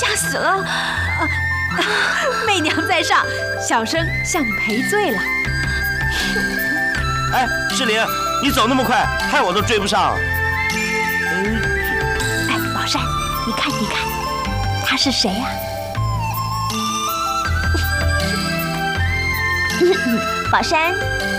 吓死了！媚娘在上，小生向你赔罪了。 哎，世林，你走那么快，害我都追不上。 哎，宝山，你看，他是谁呀？宝山。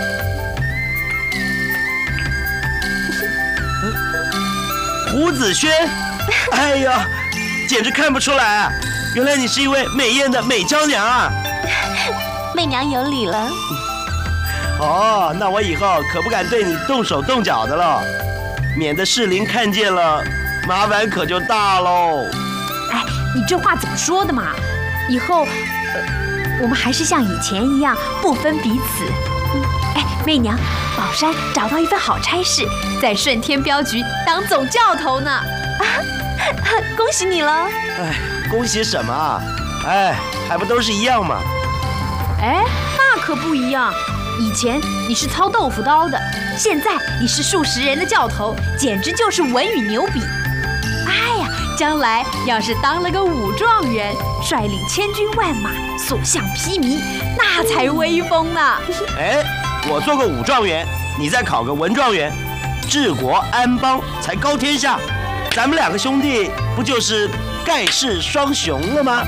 胡子轩，哎呀，简直看不出来，原来你是一位美艳的美娇娘啊！ 媚娘有礼了。 哦，那我以后可不敢对你动手动脚的了，免得世林看见了，麻烦可就大喽。 哎，你这话怎么说的嘛？以后，我们还是像以前一样不分彼此。哎，媚娘，宝山找到一份好差事，在顺天镖局当总教头呢。恭喜你了！ 哎，恭喜什么啊？哎，还不都是一样吗？ 哎，那可不一样。以前你是操豆腐刀的，现在你是数十人的教头，简直就是文与牛比。哎呀，将来要是当了个武状元，率领千军万马，所向披靡，那才威风呢。 哎，我做个武状元，你再考个文状元，治国安邦才高天下。咱们两个兄弟不就是盖世双雄了吗？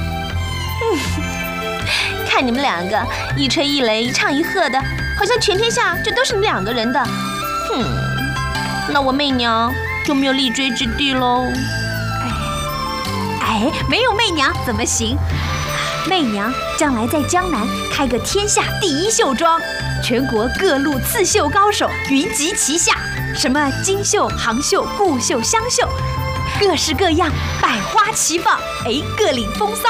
看你们两个一吹一擂，一唱一和的，好像全天下就都是你们两个人的。那我媚娘就没有立锥之地喽。 哎，没有媚娘怎么行？媚娘将来在江南开个天下第一绣庄，全国各路刺绣高手云集其下，什么金绣、杭绣、顾绣、湘绣，各式各样，百花齐放，哎，各领风骚。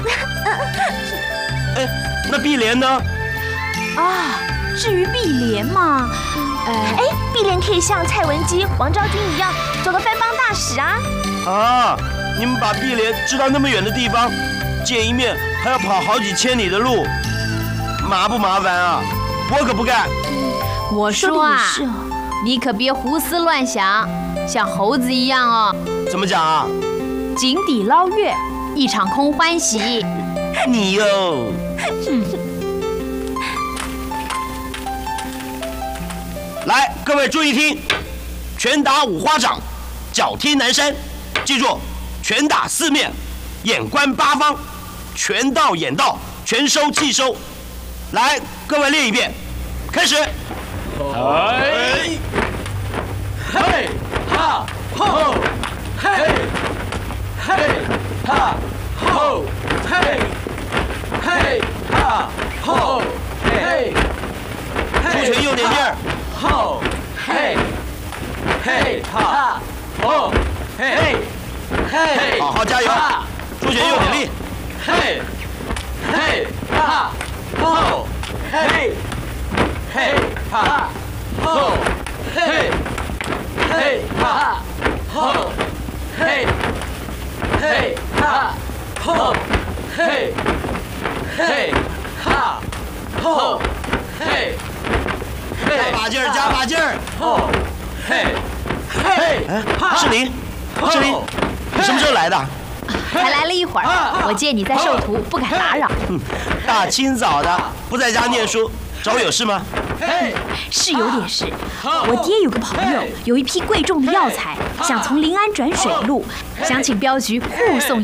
哎，那碧莲呢？ 啊，至于碧莲嘛， 碧莲可以像蔡文姬、王昭君一样，做个藩邦大使啊。 啊，你们把碧莲支到那么远的地方，见一面还要跑好几千里的路，麻不麻烦啊？我可不干。 我说啊，你可别胡思乱想，像猴子一样哦。 怎么讲啊？ 井底捞月，一场空欢喜。 你哟。来，各位注意听，拳打五花掌，脚踢南山，记住，拳打四面，眼观八方，拳到眼到，拳收气收。来，各位练一遍，开始。 嘿，嘿哈吼，嘿，嘿哈吼，嘿，嘿哈吼，嘿， 出拳用点劲儿。 吼，嘿，嘿哈吼，嘿，嘿， 好好加油，出拳用点力。 嘿，嘿哈吼，嘿，嘿哈吼，嘿，嘿哈吼，嘿，嘿哈吼，嘿，嘿哈吼，嘿。 加把劲儿，加把劲儿！ 哦，嘿，嘿， 世林，世林，你什么时候来的？ 才来了一会儿，我见你在授徒，不敢打扰。 大清早的，不在家念书，找我有事吗？ 是有点事。我爹有个朋友，有一批贵重的药材，想从临安转水路，想请镖局护送